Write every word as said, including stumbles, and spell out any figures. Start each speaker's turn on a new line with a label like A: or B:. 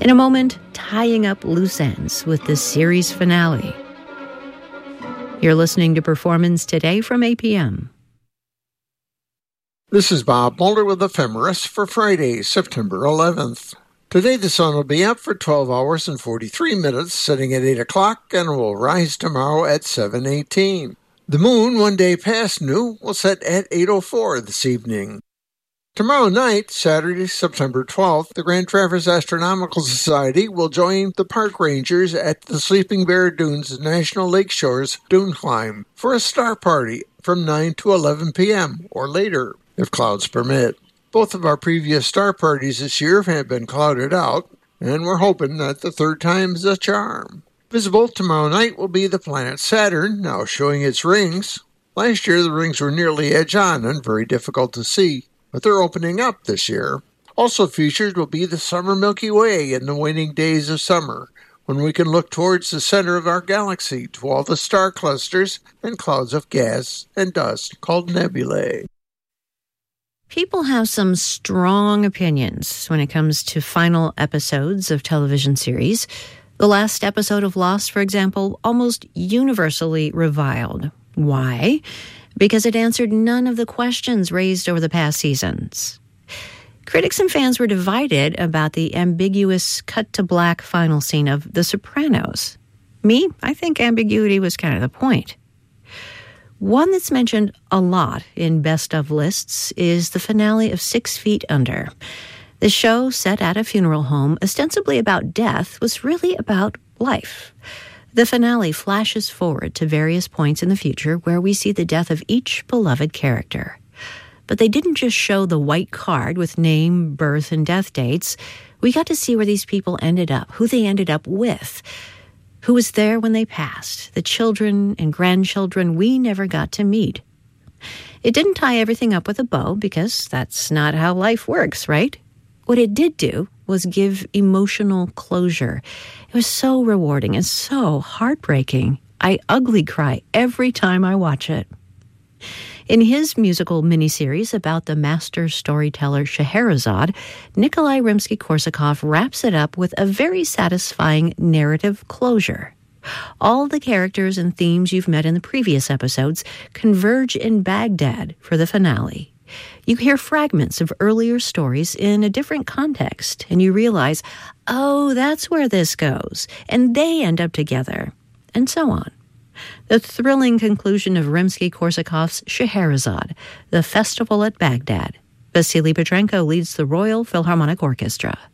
A: In a moment, tying up loose ends with the series finale. You're listening to Performance Today from A P M.
B: This is Bob Mulder with Ephemeris for Friday, September eleventh. Today the sun will be up for twelve hours and forty-three minutes, setting at eight o'clock, and will rise tomorrow at seven eighteen. The moon, one day past new, will set at eight oh four this evening. Tomorrow night, Saturday, September twelfth, the Grand Traverse Astronomical Society will join the park rangers at the Sleeping Bear Dunes National Lakeshores Dune Climb for a star party from nine to eleven p.m. or later, if clouds permit. Both of our previous star parties this year have been clouded out, and we're hoping that the third time's a charm. Visible tomorrow night will be the planet Saturn, now showing its rings. Last year, the rings were nearly edge-on and very difficult to see, but they're opening up this year. Also featured will be the summer Milky Way in the waning days of summer, when we can look towards the center of our galaxy to all the star clusters and clouds of gas and dust called nebulae.
A: People have some strong opinions when it comes to final episodes of television series. The last episode of Lost, for example, almost universally reviled. Why? Because it answered none of the questions raised over the past seasons. Critics and fans were divided about the ambiguous cut-to-black final scene of The Sopranos. Me, I think ambiguity was kind of the point. One that's mentioned a lot in best-of lists is the finale of Six Feet Under. The show, set at a funeral home, ostensibly about death, was really about life. The finale flashes forward to various points in the future where we see the death of each beloved character. But they didn't just show the white card with name, birth, and death dates. We got to see where these people ended up, who they ended up with, who was there when they passed, the children and grandchildren we never got to meet. It didn't tie everything up with a bow, because that's not how life works, right? What it did do was give emotional closure. It was so rewarding and so heartbreaking. I ugly cry every time I watch it. In his musical miniseries about the master storyteller Scheherazade, Nikolai Rimsky-Korsakov wraps it up with a very satisfying narrative closure. All the characters and themes you've met in the previous episodes converge in Baghdad for the finale. You hear fragments of earlier stories in a different context, and you realize, oh, that's where this goes, and they end up together, and so on. The thrilling conclusion of Rimsky-Korsakov's Scheherazade, the festival at Baghdad. Vasily Petrenko leads the Royal Philharmonic Orchestra.